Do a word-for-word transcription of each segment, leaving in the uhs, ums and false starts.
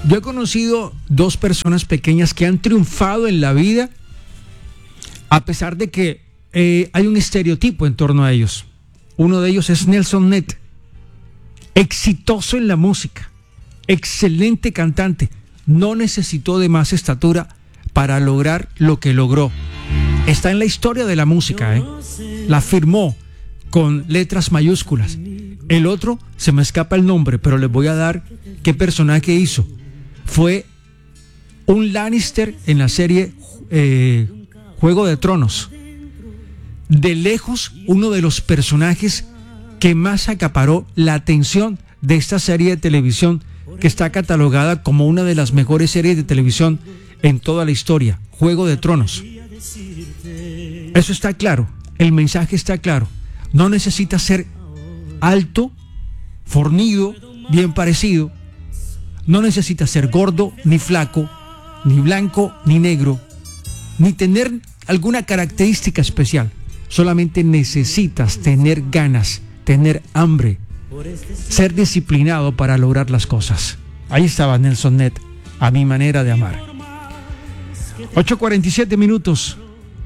Yo he conocido dos personas pequeñas que han triunfado en la vida a pesar de que eh, hay un estereotipo en torno a ellos. Uno de ellos es Nelson Ned, exitoso en la música, excelente cantante, no necesitó de más estatura para lograr lo que logró. Está en la historia de la música, ¿eh? La firmó con letras mayúsculas. El otro, se me escapa el nombre, pero les voy a dar qué personaje hizo. Fue un Lannister en la serie eh, Juego de Tronos. De lejos, uno de los personajes que más acaparó la atención de esta serie de televisión, que está catalogada como una de las mejores series de televisión en toda la historia, Juego de Tronos. Eso está claro, el mensaje está claro. No necesita ser alto, fornido, bien parecido. No necesita ser gordo, ni flaco, ni blanco, ni negro, ni tener alguna característica especial. Solamente necesitas tener ganas, tener hambre, ser disciplinado para lograr las cosas. Ahí estaba Nelson Ned, a mi manera de amar. ocho cuarenta y siete minutos.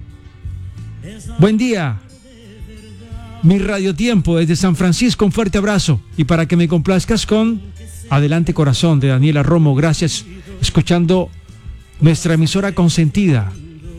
Buen día. Mi radiotiempo desde San Francisco, un fuerte abrazo. Y para que me complazcas con Adelante Corazón de Daniela Romo, gracias. Escuchando nuestra emisora consentida.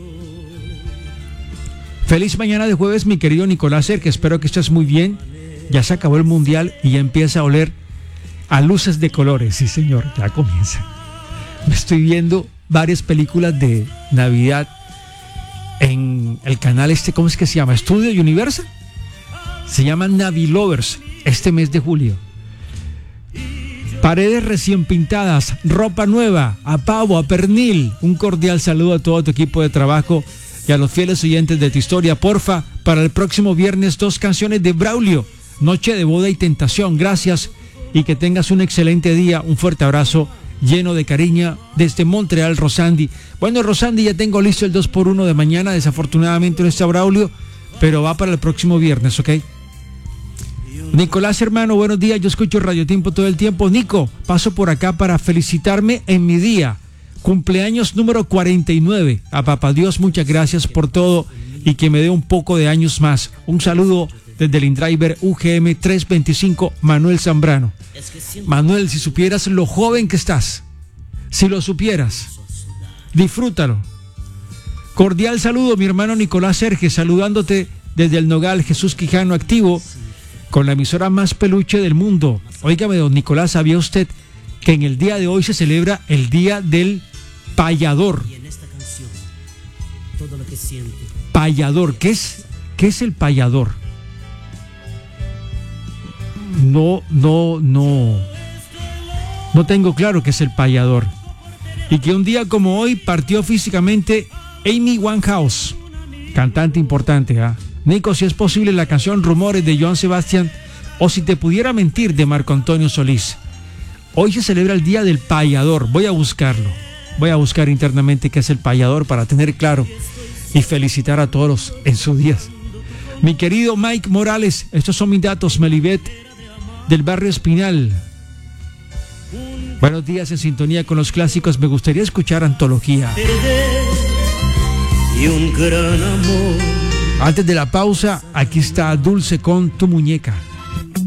Feliz mañana de jueves, mi querido Nicolás Serge, espero que estés muy bien. Ya se acabó el mundial y ya empieza a oler a luces de colores. Sí, señor, ya comienza. Me estoy viendo varias películas de Navidad en el canal este, ¿cómo es que se llama? Studio Universal. Se llama Navi Lovers, este mes de julio. Paredes recién pintadas, ropa nueva, a pavo, a pernil. Un cordial saludo a todo tu equipo de trabajo y a los fieles oyentes de tu historia. Porfa, para el próximo viernes, dos canciones de Braulio, Noche de Boda y Tentación. Gracias y que tengas un excelente día. Un fuerte abrazo lleno de cariño desde Montreal, Rosandi. Bueno, Rosandi, ya tengo listo el dos por uno de mañana. Desafortunadamente no está Braulio, pero va para el próximo viernes, ¿ok? Nicolás, hermano, buenos días. Yo escucho Radio Tiempo todo el tiempo. Nico, paso por acá para felicitarme en mi día. Cumpleaños número cuarenta y nueve. A papá Dios, muchas gracias por todo y que me dé un poco de años más. Un saludo desde el InDriver U G M trescientos veinticinco, Manuel Zambrano. Manuel, si supieras lo joven que estás, si lo supieras, disfrútalo. Cordial saludo, mi hermano Nicolás Serge, saludándote desde el Nogal, Jesús Quijano, activo con la emisora más peluche del mundo. Óigame, don Nicolás, ¿sabía usted que en el día de hoy se celebra el Día del Payador? Payador, ¿qué es, qué es el payador? No, no, no, no tengo claro qué es el payador. Y que un día como hoy partió físicamente Amy Winehouse, cantante importante, ¿ah? ¿eh? Nico, si es posible la canción Rumores de Joan Sebastián o Si te pudiera mentir de Marco Antonio Solís. Hoy se celebra el Día del Payador. Voy a buscarlo. Voy a buscar internamente qué es el payador para tener claro y felicitar a todos en sus días. Mi querido Mike Morales, estos son mis datos. Melibet del barrio Espinal. Buenos días, en sintonía con los clásicos. Me gustaría escuchar Antología. Y un gran amor. Antes de la pausa, aquí está Dulce con Tu Muñeca.